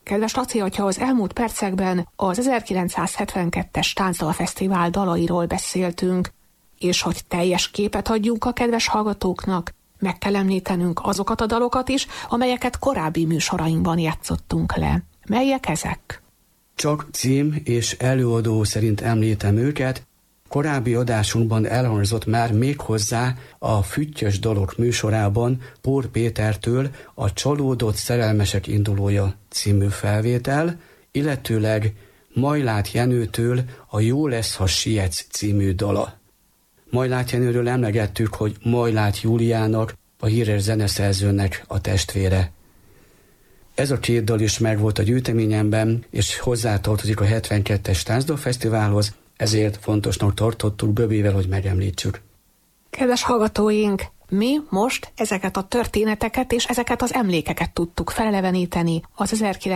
Kedves Laci atya, az elmúlt percekben az 1972-es Táncdalfesztivál dalairól beszéltünk, és hogy teljes képet adjunk a kedves hallgatóknak, meg kell említenünk azokat a dalokat is, amelyeket korábbi műsorainkban játszottunk le. Melyek ezek? Csak cím és előadó szerint említem őket. Korábbi adásunkban elhangzott már méghozzá a Füttyös dalok műsorában Pór Pétertől a Csalódott szerelmesek indulója című felvétel, illetőleg Majlát Jenőtől a Jó lesz, ha sietsz című dala. Majlát Jenőről emlegettük, hogy Majlát Júliának, a híres zeneszerzőnek a testvére. Ez a két dal is megvolt a gyűjteményemben, és hozzátartozik a 72-es Táncdalfesztiválhoz, ezért fontosnak tartottuk Böbivel, hogy megemlítsük. Kedves hallgatóink, mi most ezeket a történeteket és ezeket az emlékeket tudtuk feleleveníteni az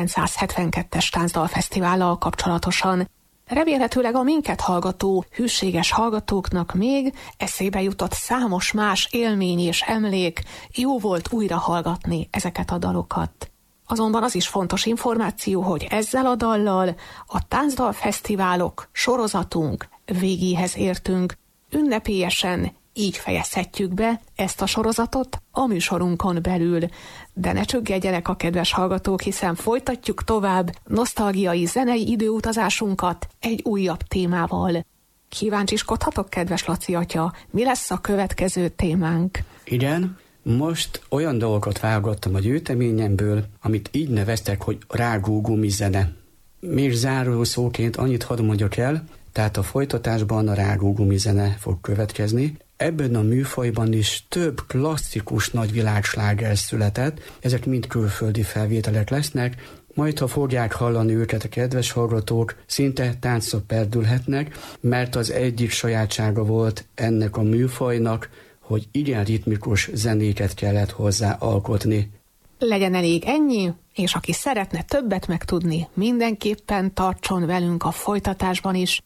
1972-es Táncdalfesztivállal kapcsolatosan. Remélhetőleg a minket hallgató, hűséges hallgatóknak még eszébe jutott számos más élmény és emlék, jó volt újra hallgatni ezeket a dalokat. Azonban az is fontos információ, hogy ezzel a dallal a Táncdalfesztiválok sorozatunk végéhez értünk. Ünnepélyesen így fejezhetjük be ezt a sorozatot a műsorunkon belül. De ne csüggedjenek a kedves hallgatók, hiszen folytatjuk tovább nosztalgiai zenei időutazásunkat egy újabb témával. Kíváncsiskodhatok, kedves Laci atya, mi lesz a következő témánk? Igen, most olyan dolgokat válogattam a gyűjteményemből, amit így neveztek, hogy rágó gumizene. Még záró szóként annyit hadd mondjak el, tehát a folytatásban a rágó gumizene fog következni. Ebben a műfajban is több klasszikus nagyvilágsláger született, ezek mind külföldi felvételek lesznek, majd ha fogják hallani őket a kedves hallgatók, szinte táncra perdülhetnek, mert az egyik sajátsága volt ennek a műfajnak, hogy igen ritmikus zenéket kellett hozzá alkotni. Legyen elég ennyi, és aki szeretne többet megtudni, mindenképpen tartson velünk a folytatásban is.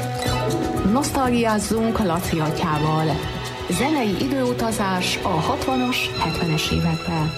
Nosztalgiázzunk Laci atyával. Zenei időutazás a 60-as, 70-es években.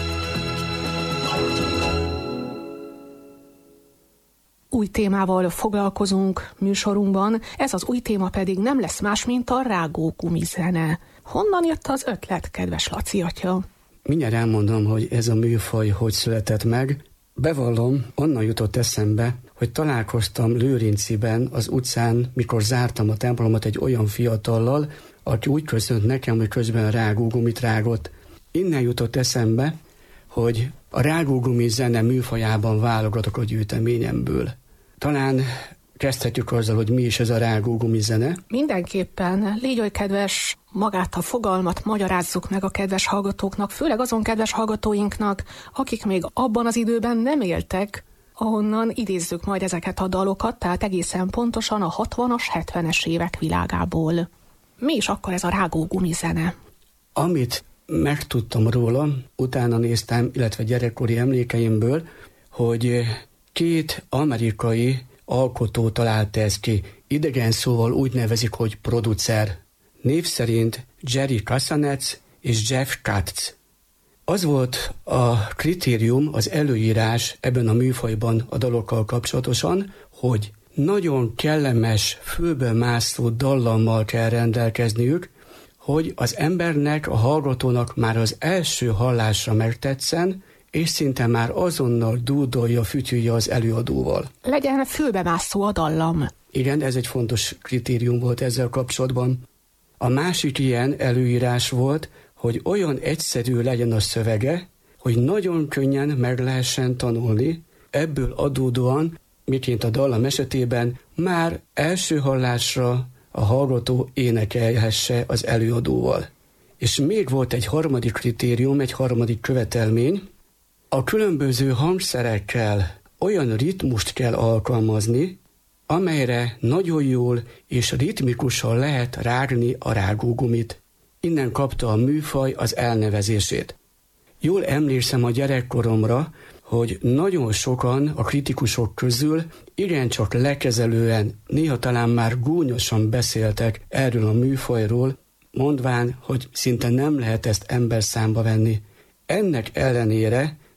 Új témával foglalkozunk műsorunkban, ez az új téma pedig nem lesz más, mint a rágó gumizene. Honnan jött az ötlet, kedves Laci atya? Mindjárt elmondom, hogy ez a műfaj hogy született meg. Bevallom, onnan jutott eszembe, hogy találkoztam Lőrinciben az utcán, mikor zártam a templomat egy olyan fiatallal, aki úgy köszönt nekem, hogy közben rágógumit rágott. Innen jutott eszembe, hogy a rágógumi zene műfajában válogatok a gyűjteményemből. Talán kezdhetjük azzal, hogy mi is ez a rágógumi zene. Mindenképpen, légy oly kedves, magát a fogalmat magyarázzuk meg a kedves hallgatóknak, főleg azon kedves hallgatóinknak, akik még abban az időben nem éltek, ahonnan idézzük majd ezeket a dalokat, tehát egészen pontosan a 60-as, 70-es évek világából. Mi is akkor ez a rágógumi zene? Amit megtudtam róla, utána néztem, illetve gyerekkori emlékeimből, hogy két amerikai alkotó találta ezt ki. Idegen szóval úgy nevezik, hogy producer. Név szerint Jerry Kassanetz és Jeff Katz. Az volt a kritérium, az előírás ebben a műfajban a dalokkal kapcsolatosan, hogy nagyon kellemes, főbe mászó dallammal kell rendelkezniük, hogy az embernek, a hallgatónak már az első hallásra megtetszen, és szinte már azonnal dúdolja, fütyülje az előadóval. Legyen fülbemászó a dallam. Igen, ez egy fontos kritérium volt ezzel kapcsolatban. A másik ilyen előírás volt, hogy olyan egyszerű legyen a szövege, hogy nagyon könnyen meg lehessen tanulni, ebből adódóan, miként a dallam esetében, már első hallásra a hallgató énekelhesse az előadóval. És még volt egy harmadik kritérium, egy harmadik követelmény, a különböző hangszerekkel olyan ritmust kell alkalmazni, amelyre nagyon jól és ritmikusan lehet rágni a rágógumit. Innen kapta a műfaj az elnevezését. Jól emlékszem a gyerekkoromra, hogy nagyon sokan a kritikusok közül igencsak lekezelően, néha talán már gúnyosan beszéltek erről a műfajról, mondván, hogy szinte nem lehet ezt emberszámba venni. Ennek ellenére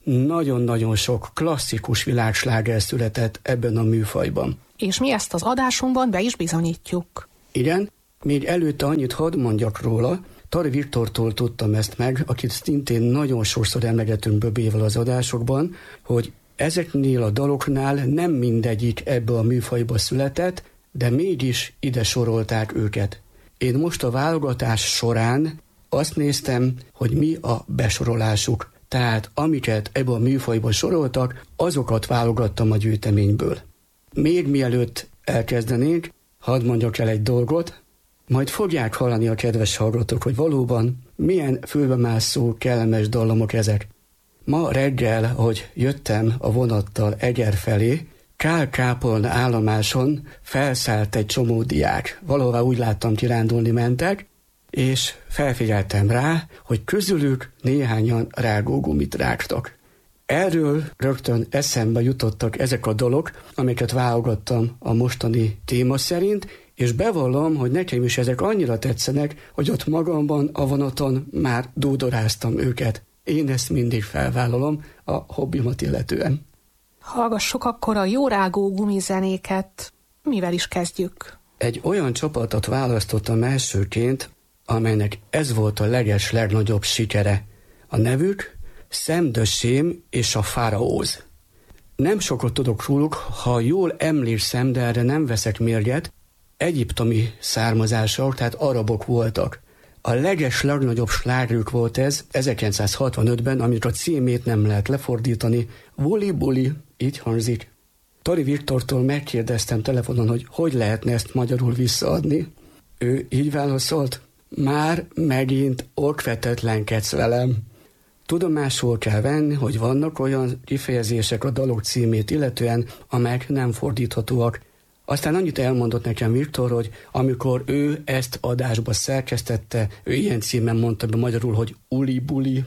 nagyon-nagyon sok klasszikus világsláger született ebben a műfajban. És mi ezt az adásunkban be is bizonyítjuk. Igen, még előtte annyit hadd mondjak róla, Tari Viktortól tudtam ezt meg, akit szintén nagyon sokszor emlegetünk Böbével az adásokban, hogy ezeknél a daloknál nem mindegyik ebbe a műfajba született, de mégis ide sorolták őket. Én most a válogatás során azt néztem, hogy mi a besorolásuk. Tehát amiket ebbe a műfajba soroltak, azokat válogattam a gyűjteményből. Még mielőtt elkezdenénk, hadd mondjak el egy dolgot, majd fogják hallani a kedves hallgatók, hogy valóban milyen fülbemászó, kellemes dallamok ezek. Ma reggel, hogy jöttem a vonattal Eger felé, Kál-Kápolna állomáson felszállt egy csomó diák. Valahová úgy láttam, kirándulni mentek, és felfigyeltem rá, hogy közülük néhányan rágógumit rágtak. Erről rögtön eszembe jutottak ezek a dalok, amiket válogattam a mostani téma szerint, és bevallom, hogy nekem is ezek annyira tetszenek, hogy ott magamban a vonaton már dúdoráztam őket. Én ezt mindig felvállalom a hobbimat illetően. Hallgassuk akkor a jó rágó gumizenéket. Mivel is kezdjük? Egy olyan csapatot választottam elsőként, amelynek ez volt a legnagyobb sikere. A nevük Sam the Shame és a Pharaohs. Nem sokat tudok róluk, ha jól emlékszem, de erre nem veszek mérget, egyiptomi származások, tehát arabok voltak. A legnagyobb slágerük volt ez 1965-ben, amikor a címét nem lehet lefordítani. Wuli Buli, így hangzik. Tari Viktortól megkérdeztem telefonon, hogy lehetne ezt magyarul visszaadni. Ő így válaszolt: már megint okvetetlenkedsz velem. Tudomásul kell venni, hogy vannak olyan kifejezések a dalok címét illetően, amelyek nem fordíthatóak. Aztán annyit elmondott nekem Viktor, hogy amikor ő ezt adásba szerkesztette, ő ilyen címen mondta be magyarul, hogy Uli Buli.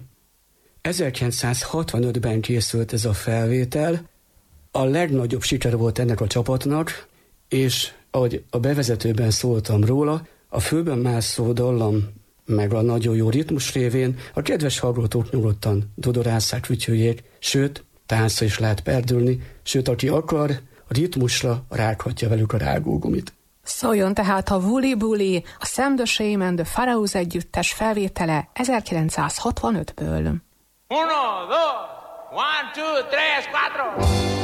1965-ben készült ez a felvétel, a legnagyobb siker volt ennek a csapatnak, és ahogy a bevezetőben szóltam róla, a főben mászó dallam meg a nagyon jó ritmus révén a kedves hallgatók nyugodtan dudorásszák, fütyüljék, sőt, táncra is lehet perdülni, sőt, aki akar, a ritmusra rághatja velük a rágógumit. Szóljon tehát a Wuli Buli, a Sam the Shame and the Pharaohs együttes felvétele 1965-ből. 1, 2, 1, 2, 3, 4